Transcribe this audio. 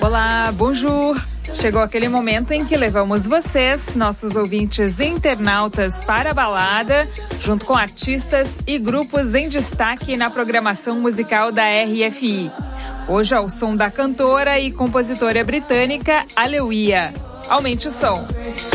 Olá, bonjour! Chegou aquele momento em que levamos vocês, nossos ouvintes internautas, para a balada, junto com artistas e grupos em destaque na programação musical da RFI. Hoje ao som da cantora e compositora britânica Aleluia. Aumente o som!